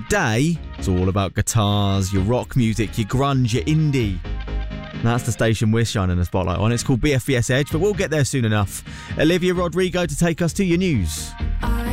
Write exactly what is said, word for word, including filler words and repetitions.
today, it's all about guitars, your rock music, your grunge, your indie. That's the station we're shining a spotlight on. It's called B F B S Edge, but we'll get there soon enough. Olivia Rodrigo to take us to your news.